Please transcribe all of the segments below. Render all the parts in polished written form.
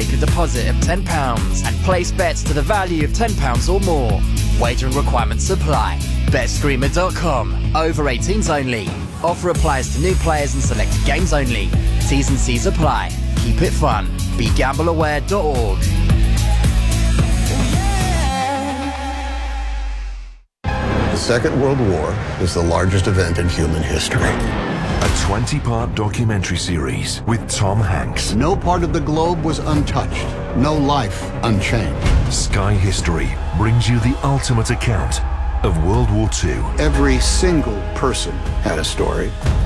make a deposit of £10 and place bets to the value of £10 or more. Wagering requirements apply. BetStreamer.com. Over 18s only. Offer applies to new players and selected games only. T's and C's apply. Keep it fun. BeGambleAware.org. The Second World War is the largest event in human history. A 20-part documentary series with Tom Hanks. No part of the globe was untouched. No life unchanged. Sky History brings you the ultimate account of World War II. Every single person had a story.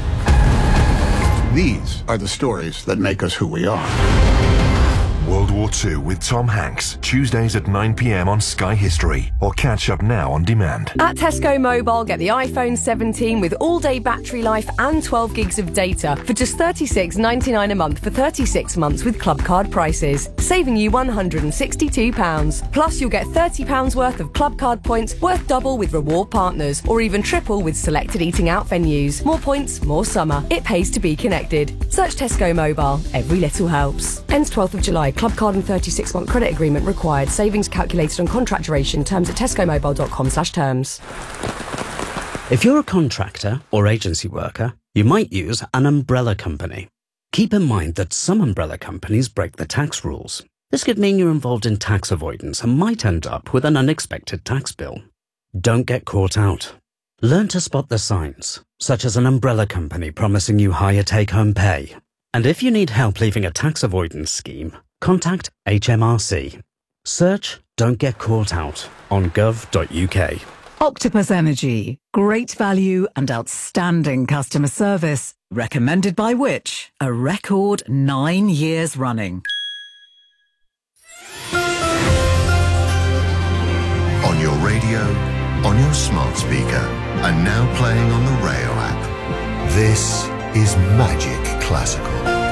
These are the stories that make us who we are. World War II with Tom Hanks, Tuesdays at 9 p.m. on Sky History, or catch up now on demand. At Tesco Mobile, get the iPhone 17 with all-day battery life and 12 gigs of data for just $36.99 a month for 36 months with club card prices, saving you £162. Plus, you'll get £30 worth of club card points worth double with reward partners, or even triple with selected eating out venues. More points, more summer. It pays to be connected. Search Tesco Mobile. Every little helps. Ends 12th of July. Club card and 36-month credit agreement required. Savings calculated on contract duration. Terms at tescomobile.com/terms. If you're a contractor or agency worker, you might use an umbrella company. Keep in mind that some umbrella companies break the tax rules. This could mean you're involved in tax avoidance and might end up with an unexpected tax bill. Don't get caught out. Learn to spot the signs, such as an umbrella company promising you higher take-home pay. And if you need help leaving a tax avoidance scheme, contact HMRC. Search Don't Get Caught Out on gov.uk. Octopus Energy. Great value and outstanding customer service. Recommended by which? A record 9 years running. On your radio, on your smart speaker, and now playing on the Rayo app. This is Magic Classical.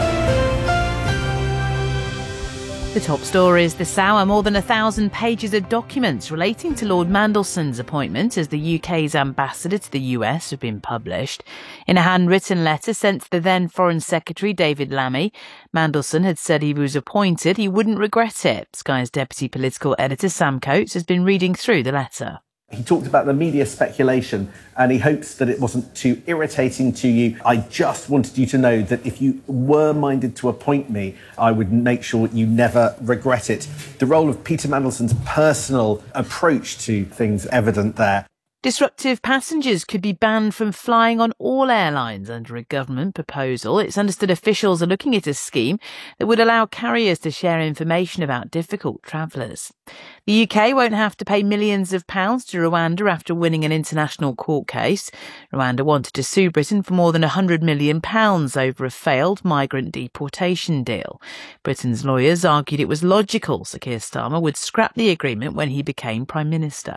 The top stories this hour: more than 1,000 pages of documents relating to Lord Mandelson's appointment as the UK's ambassador to the US have been published. In a handwritten letter sent to the then Foreign Secretary David Lammy, Mandelson had said he was appointed, he wouldn't regret it. Sky's deputy political editor Sam Coates has been reading through the letter. He talked about the media speculation and he hopes that it wasn't too irritating to you. I just wanted you to know that if you were minded to appoint me, I would make sure you never regret it. The role of Peter Mandelson's personal approach to things evident there. Disruptive passengers could be banned from flying on all airlines under a government proposal. It's understood officials are looking at a scheme that would allow carriers to share information about difficult travellers. The UK won't have to pay millions of pounds to Rwanda after winning an international court case. Rwanda wanted to sue Britain for more than £100 million over a failed migrant deportation deal. Britain's lawyers argued it was logical Sir Keir Starmer would scrap the agreement when he became Prime Minister.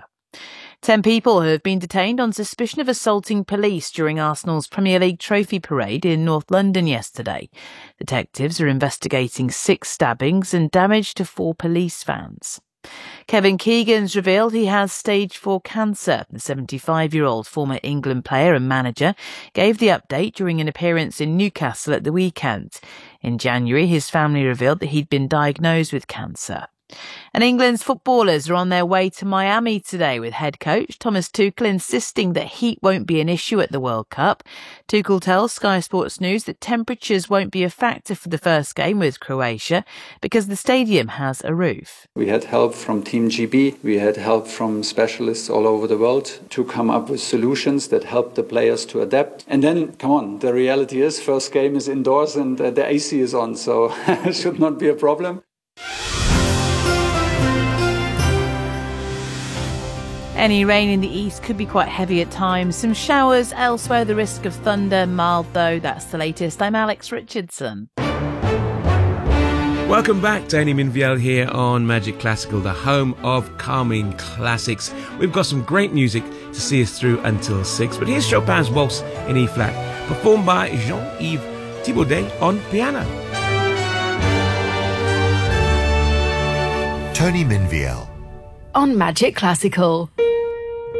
10 people have been detained on suspicion of assaulting police during Arsenal's Premier League trophy parade in North London yesterday. Detectives are investigating 6 stabbings and damage to 4 police vans. Kevin Keegan's revealed he has stage 4 cancer. The 75-year-old former England player and manager gave the update during an appearance in Newcastle at the weekend. In January, his family revealed that he'd been diagnosed with cancer. And England's footballers are on their way to Miami today, with head coach Thomas Tuchel insisting that heat won't be an issue at the World Cup. Tuchel tells Sky Sports News that temperatures won't be a factor for the first game with Croatia because the stadium has a roof. We had help from Team GB, we had help from specialists all over the world to come up with solutions that help the players to adapt. And then, come on, the reality is first game is indoors and the AC is on, so it should not be a problem. Any rain in the east could be quite heavy at times. Some showers elsewhere, the risk of thunder, mild though. That's the latest. I'm Alex Richardson. Welcome back. Tony Minviel here on Magic Classical, the home of calming classics. We've got some great music to see us through until 6. But here's Chopin's Waltz in E-flat, performed by Jean-Yves Thibaudet on piano. Tony Minviel On Magic Classical.